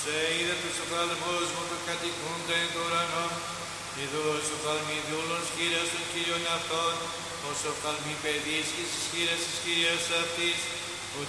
Σε είδε τους οφθαλμούς μου που κατοικούνται εν το ουρανό. Ιδούς οφθαλμοί δούλων σκύρας των Κύριων αυτών, ως οφθαλμοί παιδείς και στις χείρας της Κυρίας αυτής,